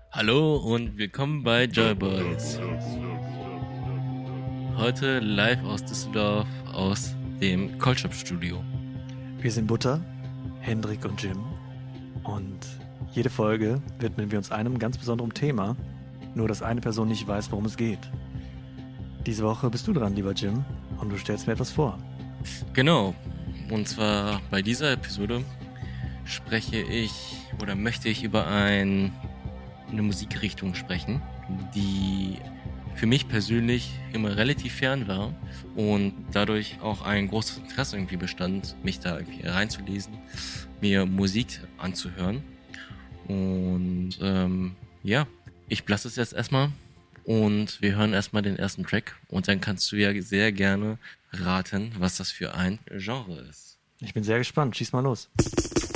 Hallo und willkommen bei Joy Boys. Heute live aus Düsseldorf aus dem Culture Studio. Wir sind Butter, Hendrik und Jim und jede Folge widmen wir uns einem ganz besonderen Thema, nur dass eine Person nicht weiß, worum es geht. Diese Woche bist du dran, lieber Jim, und du stellst mir etwas vor. Genau, und zwar bei dieser Episode möchte ich über eine Musikrichtung sprechen, die für mich persönlich immer relativ fern war und dadurch auch ein großes Interesse irgendwie bestand, mich da irgendwie reinzulesen, mir Musik anzuhören. Und ich lasse es jetzt erstmal und wir hören erstmal den ersten Track und dann kannst du ja sehr gerne raten, was das für ein Genre ist. Ich bin sehr gespannt, schieß mal los.